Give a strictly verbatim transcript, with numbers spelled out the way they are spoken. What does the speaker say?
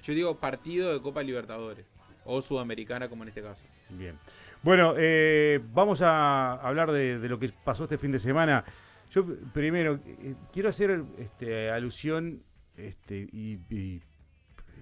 Yo digo partido de Copa Libertadores. O Sudamericana, como en este caso. Bien. Bueno, eh, vamos a hablar de, de lo que pasó este fin de semana. Yo primero eh, quiero hacer este, alusión este, y, y